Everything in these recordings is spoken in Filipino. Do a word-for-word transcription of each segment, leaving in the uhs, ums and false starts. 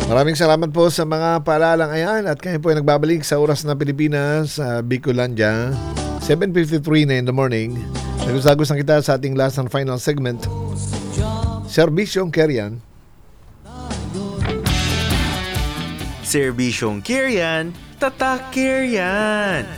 Maraming salamat po sa mga paalalang ayan at kayo po ay nagbabalik sa oras na Pilipinas sa Bicolandia. seven fifty-three na in the morning. Nagusagos na kita sa ating last and final segment. Serbisyong Keryan. Serbisyong Keryan, tatak Keryan.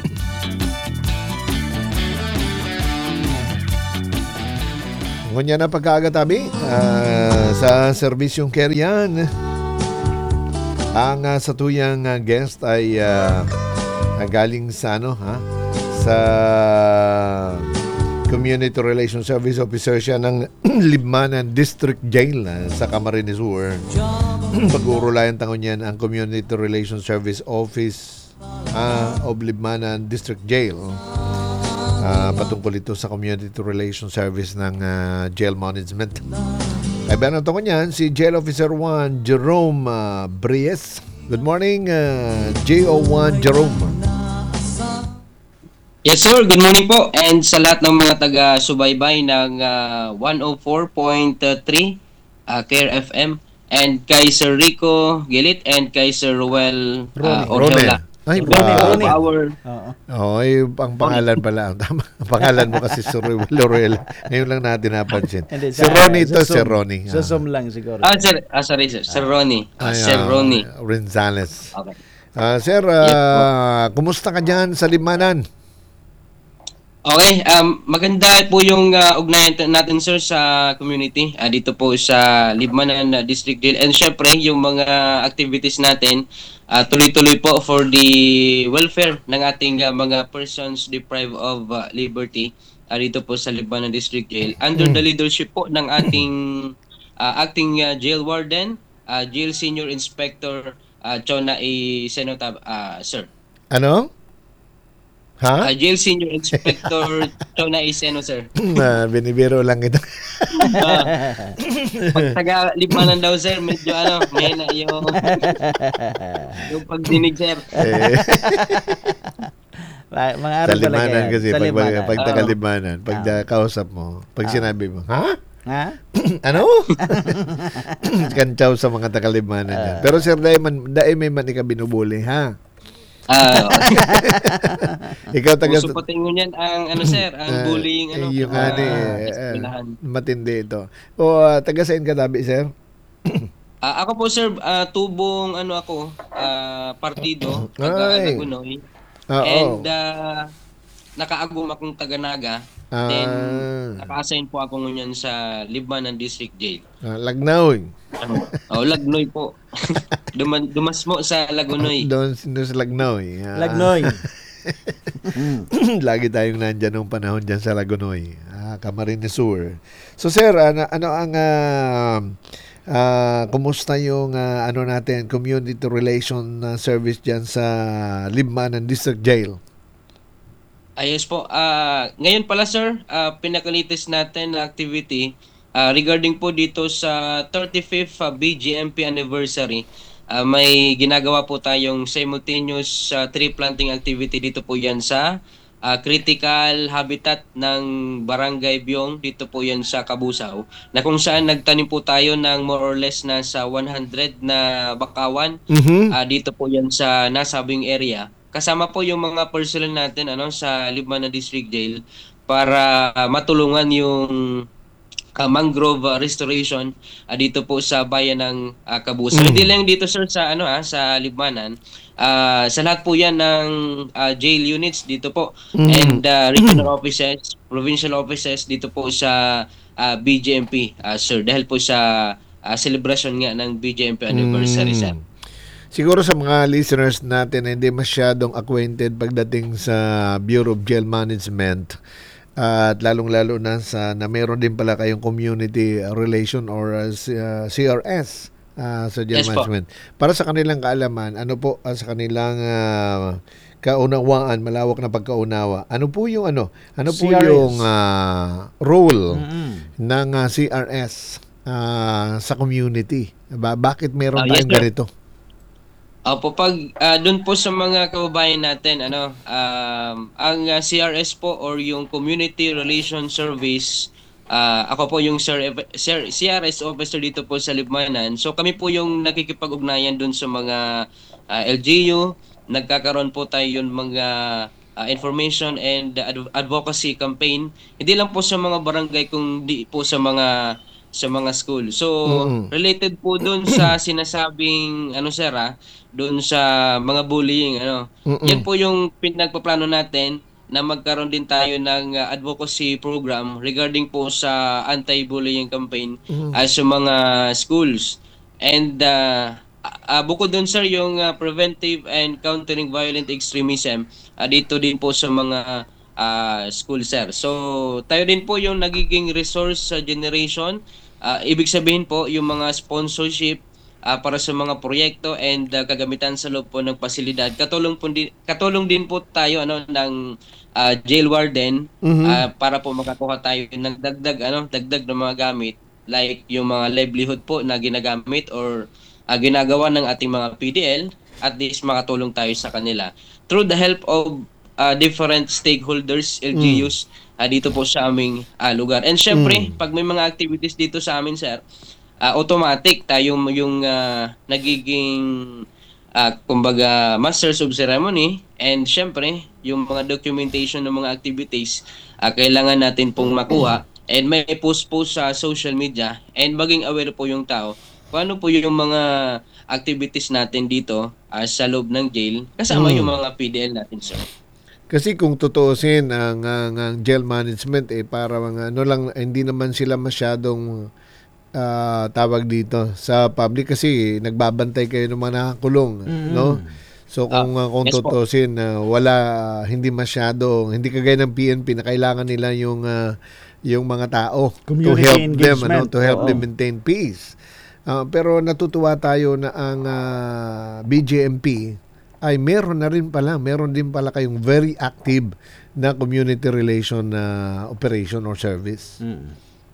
Ngunya na pagkagatabi uh, sa Serbisyong Keryan. Ang uh, satuyang uh, guest ay uh, galing sa ano ha sa Community Relations Service Officer siya ng Libmanan District Jail uh, sa Camarines Sur. Pag-uurulayan tangon yan ang Community Relations Service Office uh, of Libmanan District Jail. Uh, patungkol ito sa Community Relations Service ng uh, Jail Management. Ay ba na tangon yan si Jail Officer one Jerome uh, Bries. Good morning uh, J O one Jerome. Yes sir, good morning po and sa lahat ng mga taga-subaybay ng uh, one oh four point three uh, Care F M and kay Sir Rico Gilit and kay Sir Ruel uh, Orjola. Ay, Ronnie, uh, Ronnie. Our... Oo, ay, ang pangalan pala. Tama. Ang pangalan mo kasi Sir Ruel. Ngayon lang natin napansin. Si Ronnie ito, Sir Ronnie. Sa Zoom lang siguro. Ah, sir, ah, sorry sir. Sir Ronnie. Ah, Ay, Sir uh, Ronnie. Renzales. Okay. Uh, sir, uh, kumusta ka dyan sa Libmanan? Okay, um, maganda po yung uh, ugnayan natin sir sa community uh, dito po sa Libmanan uh, District Jail and syempre yung mga activities natin uh, tuloy-tuloy po for the welfare ng ating uh, mga persons deprived of uh, liberty uh, dito po sa Libmanan District Jail under the leadership po ng ating uh, acting uh, jail warden, uh, jail senior inspector uh, Chona A. Senotab, uh, sir. Ano? Ha? Uh, Jail Senior Inspector Chona Iseno, sir. uh, binibiro lang ito. uh, pag taga-Libmanan daw, sir, medyo ano, may na yung, yung pagdinig, sir. Eh, mga araw sa Libmanan kasi, sa pag, Libmanan. pag taga-Libmanan, pag uh, kausap mo, pag uh, sinabi mo, ha? Ha? Ano? Kantsaw sa mga taga-Libmanan uh, yan. Pero sir, dahil, man, dahil may man ika binubuli, ha? Ah, ikaw taga Puso patingon yan ang ano sir, ang bullying ano. Yung uh, ano eh, uh, matindi ito. O uh, taga saan ka tabi, sir? uh, ako po sir, uh, tubong ano ako, uh, partido taga Nagunoy. Uh, and uh, nakaagum akong taga Naga. Uh, Then naka-assign po ako ngayon sa Libmanan District Jail. Uh, Lagnoy. Oh, Lagnoy po. Duman, dumas mo sa Lagunoy. Doon, doon sa Lagnoy. Uh, Lagnoy. Lagi tayong nandyan nung panahon dyan sa Lagunoy. Uh, Camarines Sur. So sir, ano, ano ang uh, uh, kumusta yung uh, ano natin, community relation uh, service dyan sa Libmanan District Jail? Ayos po. Uh, ngayon pala sir, uh, pinakalitis natin na activity uh, regarding po dito sa thirty-fifth uh, B G M P anniversary. Uh, may ginagawa po tayong simultaneous uh, tree planting activity dito po yan sa uh, critical habitat ng Barangay Biong. Dito po yan sa Kabusaw. Na kung saan nagtanim po tayo ng more or less na sa one hundred na bakawan. Mm-hmm. Uh, dito po yan sa nasabing area. Kasama po yung mga personnel natin ano sa Libmanan District Jail para uh, matulungan yung uh, mangrove uh, restoration uh, dito po sa bayan ng uh, Kabusaw. Mm. Hindi lang dito sir sa ano ah sa Libmanan. Uh, sa lahat po 'yan ng uh, jail units dito po mm. and uh, regional offices, provincial offices dito po sa uh, B G M P uh, sir dahil po sa uh, celebration nga ng B G M P anniversary mm. sir. Siguro sa mga listeners natin na hindi masyadong acquainted pagdating sa Bureau of Jail Management uh, at lalong-lalo na sa na meron din pala kayong community relation or uh, C R S uh, sa jail yes, management. Po. Para sa kanilang kaalaman, ano po uh, sa kanilang uh, kaunawaan, malawak na pagkaunawa, ano po yung ano? Ano po C R S. Yung uh, role mm-hmm. ng uh, C R S uh, sa community? Ba- bakit meron uh, tayong yes, ganito? Opo, pag uh, doon po sa mga kababayan natin, ano, um, ang uh, C R S po or yung Community Relation Service ah, ako po yung Sir, Sir C R S officer dito po sa Libmanan. So kami po yung nakikipag-ugnayan dun sa mga ah, L G U. Nagkakaroon po tayo yung mga ah, information and adv- advocacy campaign. Hindi lang po sa mga barangay kundi po sa mga sa mga school. So Mm. related po dun sa sinasabing ano sir ah, dun sa mga bullying ano. Yan Mm. po yung pinagpaplano natin na magkaroon din tayo ng uh, advocacy program regarding po sa anti-bullying campaign Mm. uh, sa mga schools. And uh, uh, bukod dun sir, yung uh, preventive and countering violent extremism, uh, dito din po sa mga uh, school sir. So tayo din po yung nagiging resource uh, generation. Uh, ibig sabihin po yung mga sponsorship ah, para sa mga proyekto and ah, kagamitan sa loob po ng pasilidad. Katulong po din, katulong din po tayo ano ng ah, jail warden Mhm. ah, para po makakuha tayo ng dagdag ano, dagdag na mga gamit like yung mga livelihood po na ginagamit or ah, ginagawa ng ating mga P D L, at least makatulong tayo sa kanila through the help of ah, different stakeholders, Mm. L G Us ah, dito po sa aming ah, lugar. And syempre, Mm. pag may mga activities dito sa amin, sir, ah, automatic tayo mo yung ah, nagiging ah, kumbaga masters of ceremony, and syempre yung mga documentation ng mga activities ah, kailangan natin pong makuha and may post po sa social media and maging aware po yung tao paano po yung mga activities natin dito ah, sa loob ng jail kasama yung Mm. mga P D L natin, sir. Kasi kung tutuusin ang, ang, ang jail management eh para mga ano lang eh, hindi naman sila masyadong ah, tawag dito sa public kasi nagbabantay kayo ng mga nakakulong, no? Mm. So Ah, kung uh, kung yes po. tutuusin na wala hindi masyado hindi kagaya ng P N P na kailangan nila yung ah, yung mga tao to Community help them ano engagement, to help oo. them maintain peace. Ah, pero natutuwa tayo na ang ah, B J M P ay meron na rin pala, meron din pala kayong very active na community relation na operation or service. Mm.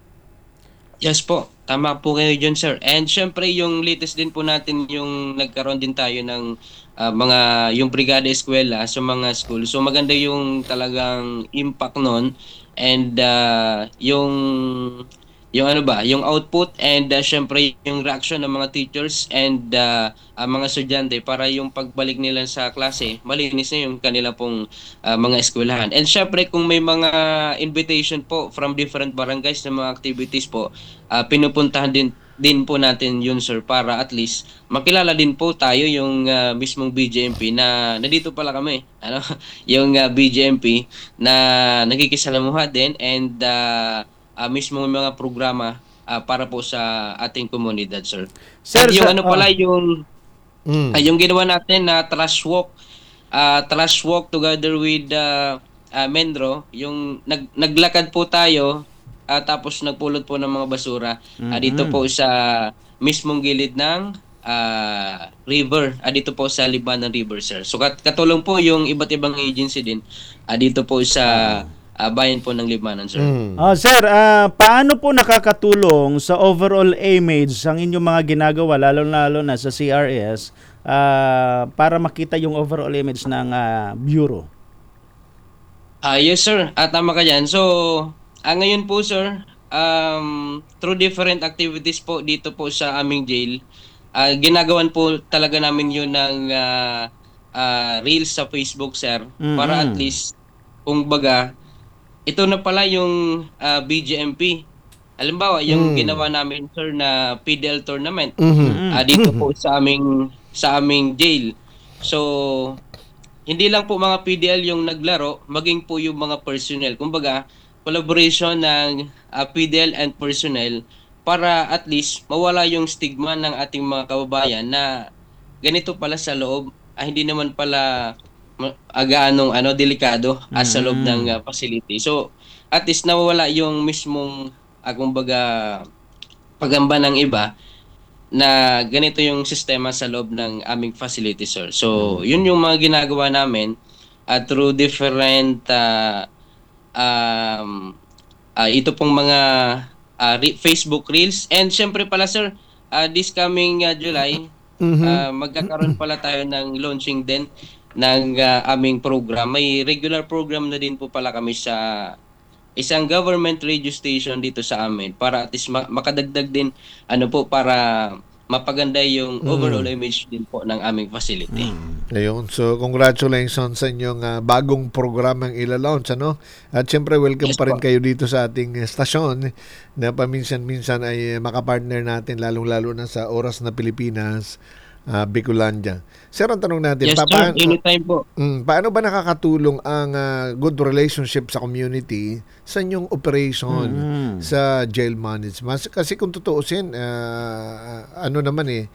Yes po, tama po kayo dyan, sir. And syempre yung latest din po natin yung nagkaroon din tayo ng ah, mga yung Brigada Eskwela sa mga school. So maganda yung talagang impact nun and ah, yung yung ano ba, yung output and ah, syempre yung reaction ng mga teachers and ah, ang mga estudyante para yung pagbalik nila sa klase, malinis na yung kanila pong ah, mga eskwelahan. And syempre kung may mga invitation po from different barangays na mga activities po, ah, pinupuntahan din din po natin yun sir para at least makilala din po tayo yung ah, mismong B J M P na nandito pala kami, ano yung ah, B J M P na nagkikisalamuha din and ah, ah, mismong mga programa ah, para po sa ating komunidad, sir. Sir, And yung sa- ano oh. pala yung Mm. ay, yung ginawa natin na trash walk, ah, trash walk together with uh, Mendro, yung nag, naglakad po tayo, ah, tapos nagpulot po ng mga basura ah, dito Mhm. po sa mismong gilid ng ah, river, ah, dito po sa Libanan River, sir. So kat katulong po yung iba't ibang agency din ah, dito po sa ah, bayan po ng Libanan, sir. Mm. Ah, sir, ah, paano po nakakatulong sa overall image ang inyong mga ginagawa, lalo-lalo na sa C R S, ah, para makita yung overall image ng ah, Bureau? Ah, yes sir. Ah, tama ka dyan. So, ah, ngayon po sir, um, through different activities po dito po sa aming jail, ah, ginagawan po talaga namin yun ng ah, ah, reels sa Facebook sir, para at Mhm. least, kung baga, ito na pala yung ah, B J M P. Halimbawa, yung Mm. ginawa namin sir na P D L tournament, Mhm. ah, dito po sa aming sa aming jail. So, hindi lang po mga P D L yung naglaro, maging po yung mga personnel. Kumbaga, collaboration ng ah, P D L and personnel para at least mawala yung stigma ng ating mga kababayan na ganito pala sa loob, ah, hindi naman pala ma- agaanong ano delikado ah, sa loob Mm. ng ah, facility. So, at least nawawala yung mismong ah, kumbaga pagamba ng iba na ganito yung sistema sa loob ng aming facility, sir. So, yun yung mga ginagawa namin at through different ah, um, ah, ito pong mga ah, re- Facebook Reels. And syempre pala, sir, ah, this coming ah, July, Mhm. ah, magkakaroon pala tayo ng launching din ng ah, aming program. May regular program na din po pala kami sa isang government radio station dito sa amin para at least ma- makadagdag din ano po para mapaganda yung overall image din po ng aming facility. Ayun. So, congratulations sa inyong ah, bagong programang ila-launch, ano? At syempre, welcome Yes pa rin po. kayo dito sa ating eh, stasyon na paminsan-minsan ay eh, makapartner natin, lalong-lalo na sa oras na Pilipinas, uh, Bicolandia. Sir, ang tanong natin, Yes, pa- sir. paano, Anytime po. mm, paano ba nakakatulong ang ah, good relationship sa community sa inyong operation Mm. sa jail management? Kasi kung tutuusin, ah, ano naman eh,